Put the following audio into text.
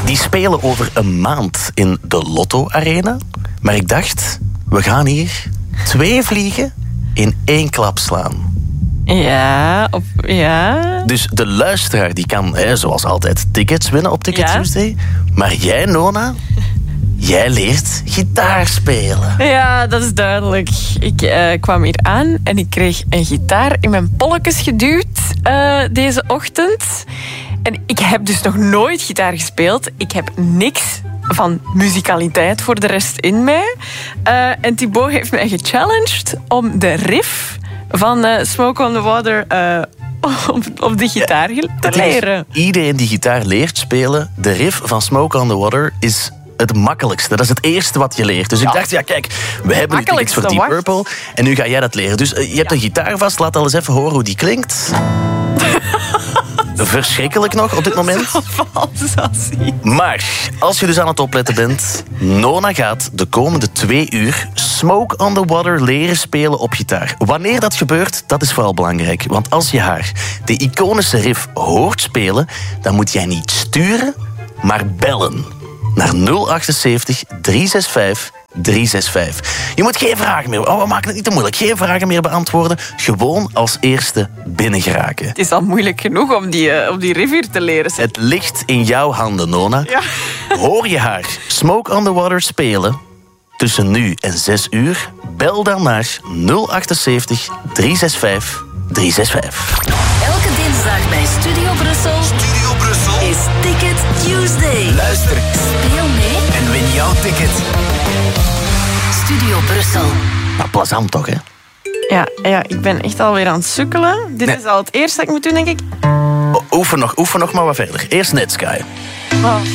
Die spelen over een maand in de Lotto Arena. Maar ik dacht, we gaan hier 2 vliegen in 1 klap slaan. Ja. Dus de luisteraar die kan, zoals altijd, tickets winnen op Ticket Tuesday. Maar jij, Nona, jij leert gitaar spelen. Ja, dat is duidelijk. Ik kwam hier aan en ik kreeg een gitaar in mijn polletjes geduwd deze ochtend. En ik heb dus nog nooit gitaar gespeeld. Ik heb niks van muzikaliteit voor de rest in mij. En Thibaut heeft mij gechallenged om de riff van Smoke on the Water op de gitaar te leren. Iedereen die gitaar leert spelen, de riff van Smoke on the Water is het makkelijkste. Dat is het eerste wat je leert. Dus ik dacht, kijk, we hebben nu tickets voor Deep Purple en nu ga jij dat leren. Dus je hebt een gitaar vast, laat al eens even horen hoe die klinkt. Verschrikkelijk nog op dit moment. Maar als je dus aan het opletten bent, Nona gaat de komende 2 uur Smoke on the Water leren spelen op gitaar. Wanneer dat gebeurt, dat is vooral belangrijk. Want als je haar de iconische riff hoort spelen, dan moet jij niet sturen, maar bellen. Naar 078 365 365. Je moet geen vragen meer... we maken het niet te moeilijk. Geen vragen meer beantwoorden. Gewoon als eerste binnengeraken. Het is al moeilijk genoeg om die rivier te leren. Het ligt in jouw handen, Nona. Ja. Hoor je haar Smoke on the Water spelen tussen nu en 6 uur? Bel dan naar 078 365 365. Elke dinsdag bij Studio Brussel is Ticket Tuesday. Luister, speel mee en win jouw ticket. Studio Brussel. Nou, plezant toch, hè? Ja, ik ben echt alweer aan het sukkelen. Dit is al het eerste dat ik moet doen, denk ik. Oefen nog maar wat verder. Eerst Netsky.